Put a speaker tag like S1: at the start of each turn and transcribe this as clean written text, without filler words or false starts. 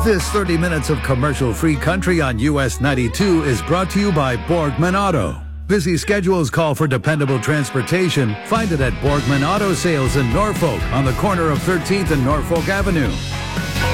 S1: This 30 minutes of commercial-free country on US 92 is brought to you by Borgman Auto. Busy schedules call for dependable transportation. Find it at Borgman Auto Sales in Norfolk on the corner of 13th and Norfolk Avenue.